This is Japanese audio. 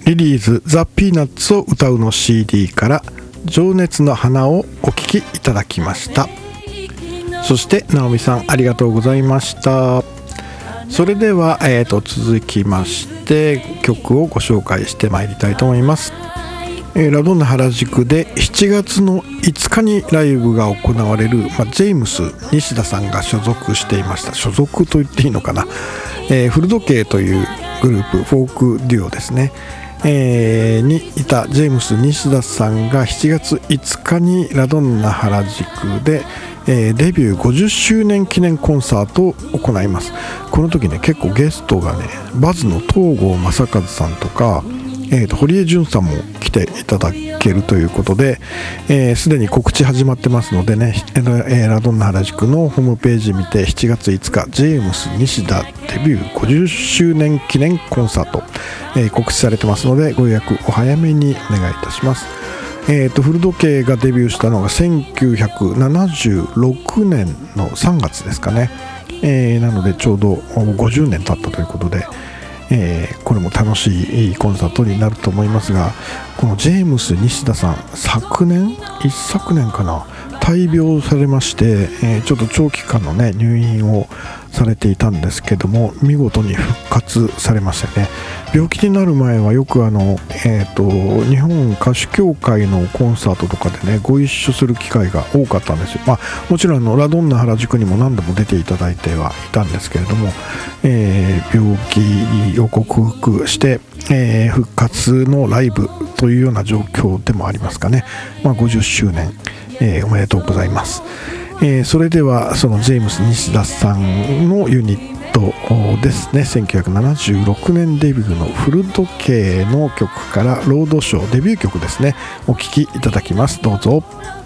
リリーズザ・ピーナッツを歌うの CD から情熱の花をお聴きいただきました。そして直美さんありがとうございました。それでは、続きまして曲をご紹介してまいりたいと思います。ラドンナ原宿で7月の5日にライブが行われる、ジェームス西田さんが所属していました、所属と言っていいのかな、古時計というグループ、フォークデュオですね、にいたジェームス西田さんが7月5日にラドンナ原宿で、デビュー50周年記念コンサートを行います。この時ね結構ゲストがねバズの東郷正和さんとか、堀江潤さんも来ていただけるということで、すでに告知始まってますのでね、ラドンナ原宿のホームページ見て7月5日ジェームス西田デビュー50周年記念コンサート、告知されてますのでご予約お早めにお願いいたします。古時計がデビューしたのが1976年の3月ですかね、なのでちょうど50年経ったということで、これも楽しいコンサートになると思いますが、このジェームス西田さん一昨年かな大病されまして、ちょっと長期間のね入院をされていたんですけども見事に復活されましたね。病気になる前はよく日本歌手協会のコンサートとかでねご一緒する機会が多かったんですよ。もちろんラドンナ原宿にも何度も出ていただいてはいたんですけれども、病気を克服して、復活のライブというような状況でもありますかね。50周年、おめでとうございます。それではそのジェームス西田さんのユニットですね、1976年デビューの古時計の曲からロードショーデビュー曲ですね、お聴きいただきます。どうぞ。